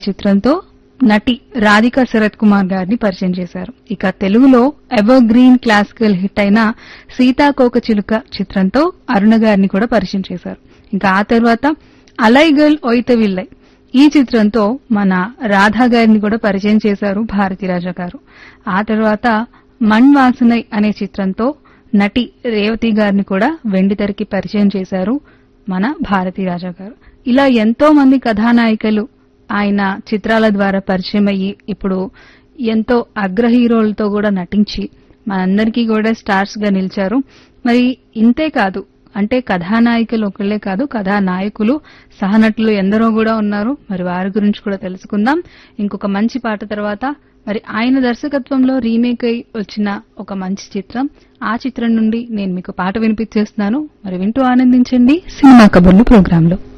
చిత్రంతో నటి రాధికా శరత్ కుమార్ గారిని పరిచయం చేశారు. ఇక తెలుగులో ఎవర్ గ్రీన్ క్లాసికల్ హిట్ అయిన సీతాకోకచిలుక చిత్రంతో అరుణ గారిని కూడా పరిచయం చేశారు. ఇంకా ఆ తర్వాత అలై గర్ల్ ఒయితవిల్లై ఈ చిత్రంతో మన రాధా గారిని కూడా పరిచయం చేశారు భారతీరాజా గారు. ఆ తర్వాత మణ్ వాసనై అనే చిత్రంతో నటి రేవతి గారిని కూడా వెండితెరకి పరిచయం చేశారు మన భారతీరాజా గారు. ఇలా ఎంతో మంది కథానాయికలు ఆయన చిత్రాల ద్వారా పరిచయం అయ్యి ఇప్పుడు ఎంతో అగ్ర హీరోలతో కూడా నటించి మనందరికీ కూడా స్టార్స్ గా నిలిచారు. మరి ఇంతే కాదు, అంటే కథానాయికలు ఒకళ్లే కాదు, కథానాయకులు సహనటులు ఎందరో కూడా ఉన్నారు. మరి వారి గురించి కూడా తెలుసుకుందాం ఇంకొక మంచి పాట తర్వాత. మరి ఆయన దర్శకత్వంలో రీమేక్ అయి వచ్చిన ఒక మంచి చిత్రం, ఆ చిత్రం నుండి నేను మీకు పాట వినిపించేస్తున్నాను. మరి వింటూ ఆనందించండి సినిమా కబుర్లు ప్రోగ్రాంలో.